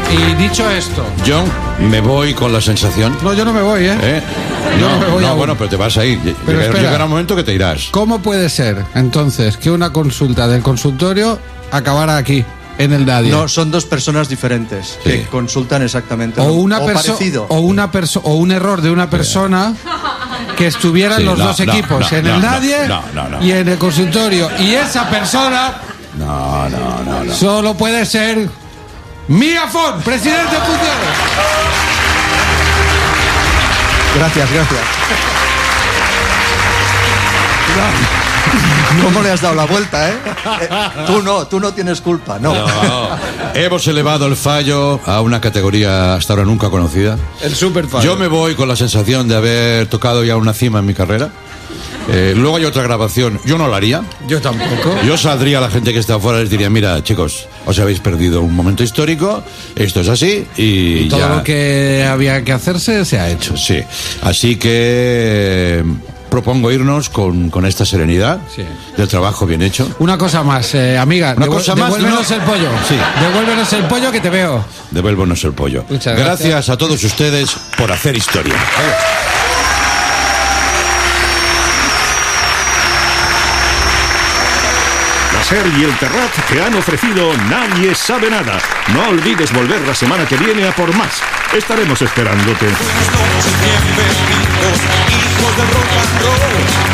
Y dicho esto... Yo me voy con la sensación... No, yo no me voy, ¿eh? Yo no me voy aún. Bueno, pero te vas a ir. Pero Llegará un momento que te irás. ¿Cómo puede ser, entonces, que una consulta del consultorio acabara aquí, en el Dadia? No, son dos personas diferentes que consultan exactamente parecido. O un error de una persona que estuvieran los dos equipos, en el Dadia y en el consultorio. Y esa persona... No. Solo puede ser... Mía Font, presidente en funciones. Gracias. ¿Cómo le has dado la vuelta, eh? Tú no tienes culpa, no. Hemos elevado el fallo a una categoría hasta ahora nunca conocida. El super fallo. Yo me voy con la sensación de haber tocado ya una cima en mi carrera. Luego hay otra grabación. Yo no la haría. Yo tampoco. Yo saldría a la gente que está afuera y les diría: mira, chicos, os habéis perdido un momento histórico, esto es así y todo ya... lo que había que hacerse se ha hecho. Sí, así que propongo irnos con esta serenidad del trabajo bien hecho. Una cosa más, amiga. Devuélvenos el pollo. Sí. Devuélvenos el pollo que te veo. Devuélvenos el pollo. Muchas gracias a todos ustedes por hacer historia. La SER y el Terrat te han ofrecido Nadie sabe nada. No olvides volver la semana que viene a por más. Estaremos esperándote. Somos bienvenidos, hijos del rock and roll.